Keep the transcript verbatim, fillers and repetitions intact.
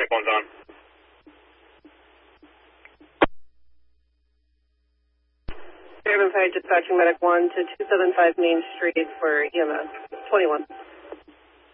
Medic one's on. Fairhaven Fire dispatching Medic one to two seven five Main Street for E M S. twenty-one.